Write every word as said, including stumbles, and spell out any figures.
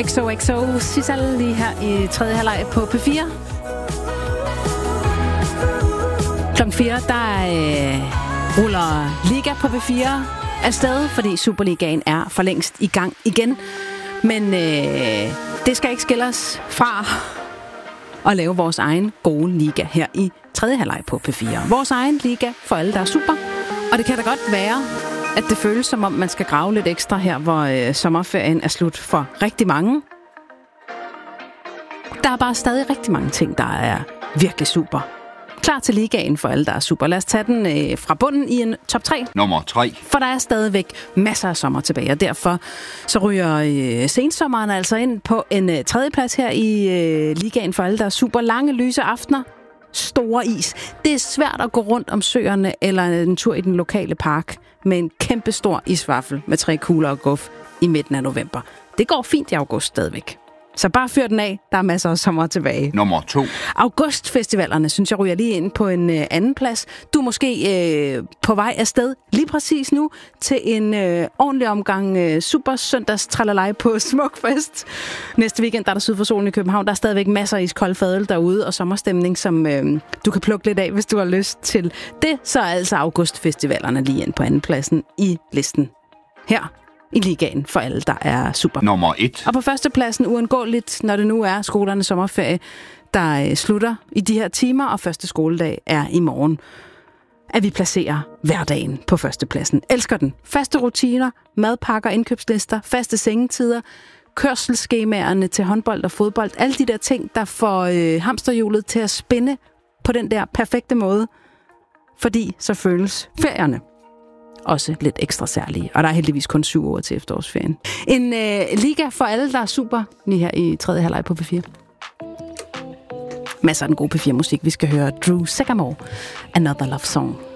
X O X O Sissal lige her i tredje halvleg på P fire. Klokken fire, der øh, ruller Liga på P fire afsted, fordi Superligaen er for længst i gang igen. Men øh, det skal ikke skille os fra at lave vores egen gode liga her i tredje halvleg på P fire. Vores egen liga for alle, der er super. Og det kan da godt være, at det føles som om, man skal grave lidt ekstra her, hvor øh, sommerferien er slut for rigtig mange. Der er bare stadig rigtig mange ting, der er virkelig super. Klar til ligaen for alle, der er super. Lad os tage den øh, fra bunden i en top tre. Nummer tre. For der er stadigvæk masser af sommer tilbage, og derfor så ryger øh, sensommeren altså ind på en øh, tredjeplads her i øh, ligaen for alle, der er super. Lange, lyse aftener. Store is. Det er svært at gå rundt om søerne eller en tur i den lokale park med en kæmpe stor isvaffel med tre kugler og guf i midten af november. Det går fint i august stadigvæk. Så bare fyr den af. Der er masser af sommer tilbage. Nummer to. Augustfestivalerne, synes jeg, ryger lige ind på en øh, anden plads. Du er måske øh, på vej afsted lige præcis nu til en øh, ordentlig omgang øh, super søndags tralalej på Smukfest. Næste weekend, der er der syd for solen i København. Der er stadigvæk masser af iskold fadøl derude og sommerstemning, som øh, du kan plukke lidt af, hvis du har lyst til det. Så er altså Augustfestivalerne lige ind på anden pladsen i listen her i ligaen for alle, der er super. Nummer et. Og på førstepladsen uundgåeligt, når det nu er skolernes sommerferie, der øh, slutter i de her timer, og første skoledag er i morgen, at vi placerer hverdagen på førstepladsen. Elsker den. Faste rutiner, madpakker, indkøbslister, faste sengetider, kørselsskemaerne til håndbold og fodbold. Alle de der ting, der får øh, hamsterhjulet til at spinde på den der perfekte måde. Fordi så føles ferierne også lidt ekstra særlige. Og der er heldigvis kun syv år til efterårsferien. En øh, liga for alle, der er super, lige her i tredje halvleg på P fire. Masser af den gode P fire-musik. Vi skal høre Drew Sycamore, Another Love Song.